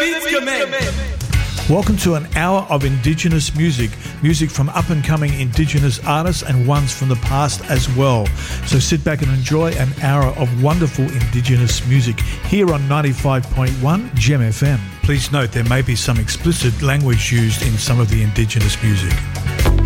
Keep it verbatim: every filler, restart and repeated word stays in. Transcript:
beats commence. Welcome to an hour of Indigenous music, music from up-and-coming Indigenous artists and ones from the past as well. So sit back and enjoy an hour of wonderful Indigenous music here on ninety-five point one Gem F M. Please note there may be some explicit language used in some of the Indigenous music.